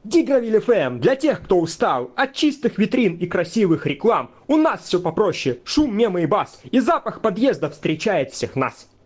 Дигравиль ФМ для тех, кто устал от чистых витрин и красивых реклам. У нас все попроще, шум, мемы и бас, и запах подъезда встречает всех нас.